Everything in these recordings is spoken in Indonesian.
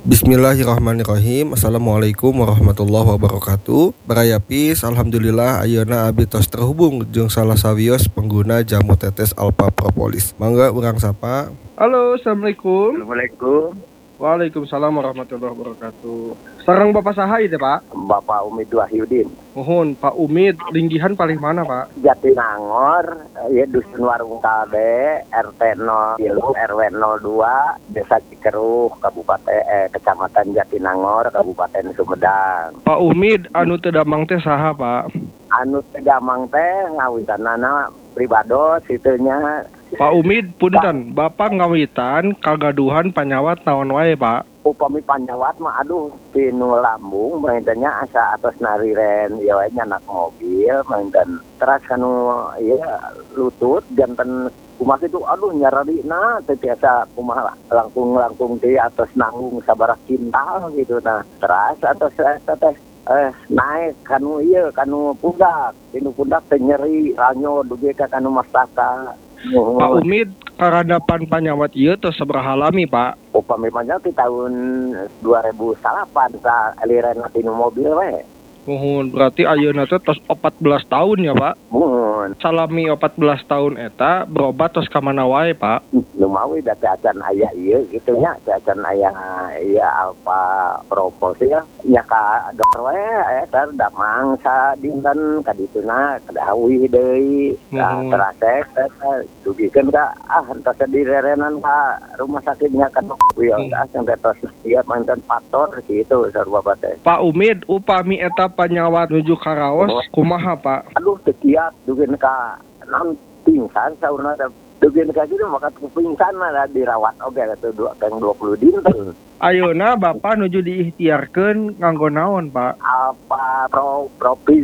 Bismillahirrahmanirrahim. Assalamualaikum warahmatullahi wabarakatuh. Barayapis, alhamdulillah ayeuna abdi tos terhubung jeung salah sawios pengguna jamu tetes Alpha Propolis. Mangga urang sapa. Halo, assalamualaikum. Assalamualaikum. Waalaikumsalam warahmatullahi wabarakatuh. Sareng Bapak saha ieu, Pak? Bapak Umid Wahyudin. Mohon Pak Umid, linggihan paling mana, Pak? Jatinangor, ya Dusun Warung Kalbe, RT 0 RW 02, Desa Cikeruh, Kecamatan Jatinangor, Kabupaten Sumedang. Pak Umid, anu teu damang teh saha, Pak? Anu teu damang teh ngawitanana pribados itunya. Pak Umid, punten, Bapak ngawitan kagaduhan panyawat naon wae, Pak? Upami panjawat mah aduh tinu lambung maintannya asa atas nariren ya wae nyanak mobil maintan teras kanu ya lutut janten kumaha itu aduh nyararina teh biasa kumaha langkung di atas nanggung sabaraha kintal gitu nah teras atas teh naik kanu ieu kanu pundak tinu pundak teh nyeri ranyo dugi ka kanu mastaka. Pak Umid, karadapan panyawat ieu tos sabaraha lami, Pak? Upami panjang di tahun 2008 sa aliran tinu mobil we. Mohon, berarti ayeuna teh tos 14 tahun ya, Pak? Mohon. Salami 14 tahun eta berobat tos ka mana wae, Pak? Lumawi da teh acan aya ieu kitu nya, teh acan aya ieu Alpha Propolis ya. Nya ka dokter we eta damang sa dinten ka dituna kadawi deui. Terasek dugikeun ka entos direrenan ka rumah sakitnya kan wieu asang tos ieu manten faktor kitu sarua teh. Pak Umid, upami eta panyawat nuju karaos kumaha, Pak? Aduh teu kiat dugeun ka naon pingsan saurna dugeun ka kitu maka pingsan mah dirawat oge atuh 20 dinten. Ayeuna Bapak nuju diikhtiarkeun nganggo naon, Pak? Alpha Propolis.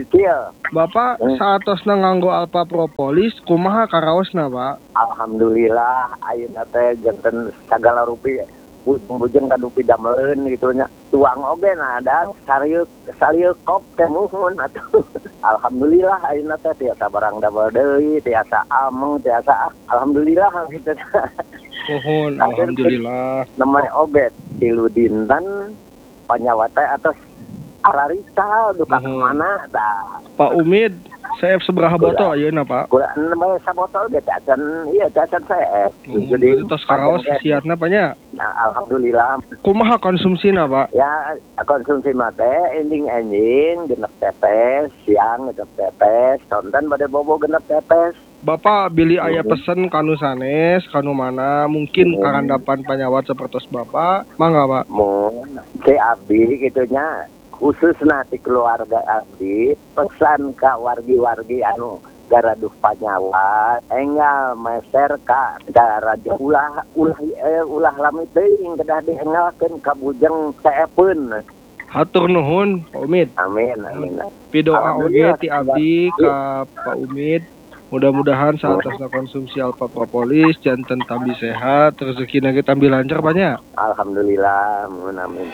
Bapak saatosna nganggo Alpha Propolis kumaha karaosna, Pak? Alhamdulillah ayeuna teh janten sagala rupi bujeng kadu pidameleun gitu nya tuang oge nah ada sarieu kop teh muhun atuh. Alhamdulillah ayeuna teh tiasa barang double deui tiasa ameng tiasa alhamdulillah gitu. Mohon alhamdulillah. Namanya obat tilu dinten panyawat teh atas ararita duka mana dah. Pak Umid, CF seberapa botol ayeuna, Pak? Kula nembe sabotol ge acan ieu acan CF. Jadi tos karaos siatna Pak nya. Nah, alhamdulillah. Kumaha konsumsina, Pak? Ya, konsumsi mah teh ending genep tepes, siang genep tepes, sonten bade bobo genep tepes. Bapak bili aya pesen kanu sanes, kanu mana mungkin karandapan panyawat sapertos Bapak, mangga, Pak? Mun ke abdi kitunya khusus nanti keluarga abdi pesan ka wargi-wargi anu garaduh panyawat enggal meser ka raja ulah lami teuing kedah diengalkeun ka bujeng saepeun. Hatur nuhun Pak Umid. Amin. Pidoa oge ti abdi ka Pak Umid. Mudah-mudahan saat konsumsi Alpha Propolis janten tambi sehat, rezekina ge tambi lancar banyak. Alhamdulillah, amin.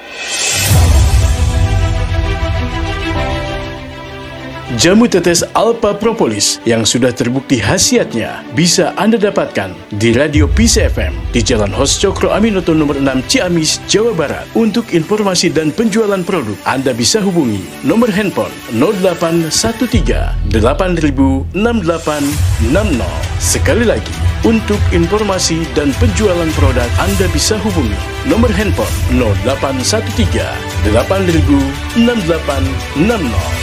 Jamu tetes Alpha Propolis yang sudah terbukti khasiatnya bisa Anda dapatkan di Radio Peace FM di Jalan Hos Cokro Aminoto nomor 6 Ciamis, Jawa Barat. Untuk informasi dan penjualan produk, Anda bisa hubungi nomor handphone 0813 8000 6860. Sekali lagi, untuk informasi dan penjualan produk, Anda bisa hubungi nomor handphone 0813 8000 6860.